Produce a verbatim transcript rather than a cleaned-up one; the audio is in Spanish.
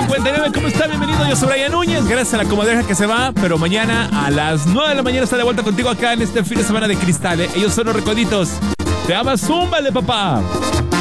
cincuenta y nueve, ¿cómo está? Bienvenido, yo soy Brian Núñez. Gracias a la comadreja que se va, pero mañana a las nueve de la mañana está de vuelta contigo acá en este fin de semana de cristal, ¿eh? Ellos son los Recoditos. Te amas, zúmbale, papá.